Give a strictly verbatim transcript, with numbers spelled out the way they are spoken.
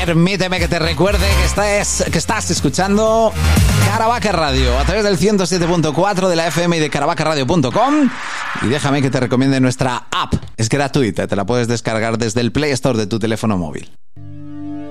permíteme que te recuerde que estás, que estás escuchando Caravaca Radio a través del ciento siete punto cuatro de la F M y de caravaca radio punto com. Y déjame que te recomiende nuestra app. Es gratuita, te la puedes descargar desde el Play Store de tu teléfono móvil.